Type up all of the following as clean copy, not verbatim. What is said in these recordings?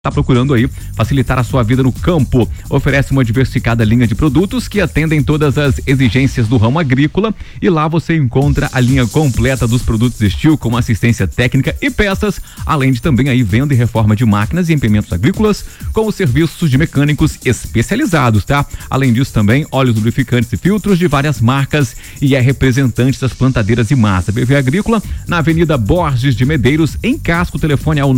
Está procurando aí facilitar a sua vida no campo. Oferece uma diversificada linha de produtos que atendem todas as exigências do ramo agrícola, e lá você encontra a linha completa dos produtos Estil, com assistência técnica e peças, além de também aí venda e reforma de máquinas e implementos agrícolas, com os serviços de mecânicos especializados, tá? Além disso também óleos lubrificantes e filtros de várias marcas, e é representante das plantadeiras e massa. BV Agrícola, na Avenida Borges de Medeiros, em Casco. O telefone é o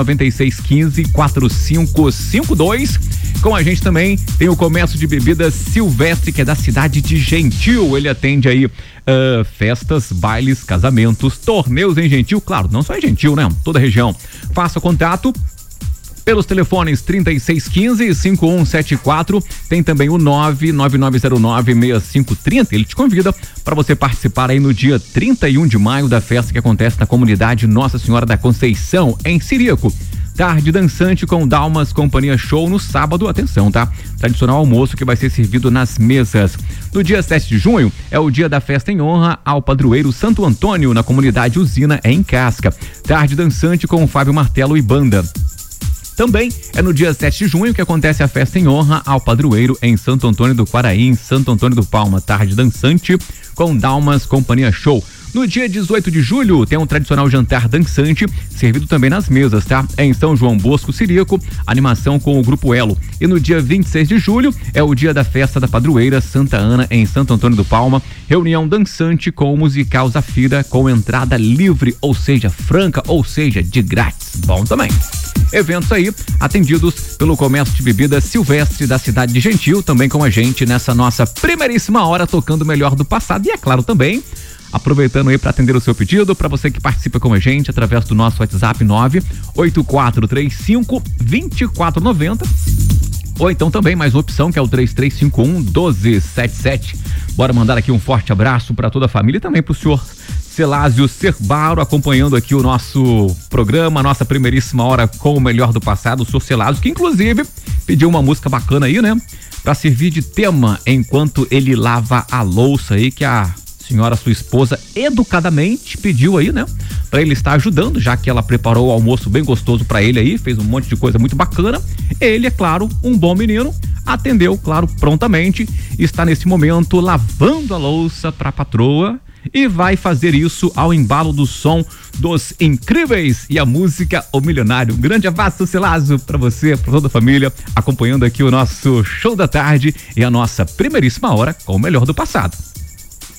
99615-4552. Com a gente também tem o comércio de bebidas Silvestre, que é da cidade de Gentil. Ele atende aí festas, bailes, casamentos, torneios em Gentil, claro, não só em Gentil, né? Toda a região. Faça contato pelos telefones 3615-5174, tem também o 99909-6530. Ele te convida para você participar aí no dia 31 de maio da festa que acontece na comunidade Nossa Senhora da Conceição, em Ciríaco. Tarde dançante com Dalmas Companhia Show no sábado, atenção, tá? Tradicional almoço que vai ser servido nas mesas. No dia 7 de junho é o dia da festa em honra ao padroeiro Santo Antônio, na comunidade Usina, em Casca. Tarde dançante com Fábio Martelo e banda. Também é no dia 7 de junho que acontece a festa em honra ao padroeiro em Santo Antônio do Quaraí, em Santo Antônio do Palma. Tarde dançante com Dalmas Companhia Show. No dia 18 de julho tem um tradicional jantar dançante, servido também nas mesas, tá? É em São João Bosco, Ciríaco, animação com o Grupo Elo. E no dia 26 de julho é o dia da festa da padroeira Santa Ana, em Santo Antônio do Palma. Reunião dançante com o musical Zafira, com entrada livre, ou seja, franca, ou seja, de grátis. Bom também. Eventos aí atendidos pelo comércio de bebidas Silvestre da cidade de Gentil, também com a gente nessa nossa primeiríssima hora, tocando o melhor do passado. E é claro também, aproveitando aí para atender o seu pedido, para você que participa com a gente através do nosso WhatsApp 98435-2490, ou então também mais uma opção, que é o 3351-1277. Bora mandar aqui um forte abraço para toda a família e também para o senhor Celásio Cerbaro, acompanhando aqui o nosso programa, nossa primeiríssima hora com o melhor do passado. O senhor Celásio, que inclusive pediu uma música bacana aí, né? Pra servir de tema enquanto ele lava a louça aí, que a senhora, sua esposa, educadamente pediu aí, né? Pra ele estar ajudando, já que ela preparou o almoço bem gostoso pra ele aí, fez um monte de coisa muito bacana. Ele, é claro, um bom menino, atendeu, claro, prontamente, está nesse momento lavando a louça pra patroa, e vai fazer isso ao embalo do som dos Incríveis e a música O Milionário. Um grande abraço, Celásio, para você, para toda a família, acompanhando aqui o nosso show da tarde e a nossa primeiríssima hora com o melhor do passado.